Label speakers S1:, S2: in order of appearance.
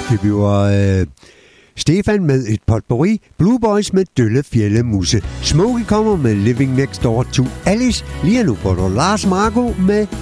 S1: Det bliver Stefan med et potpourri, Blue Boys med Dølle Fjelle Musse. Smokey kommer med Living Next Door to Alice. Lige nu får du Lars Marco med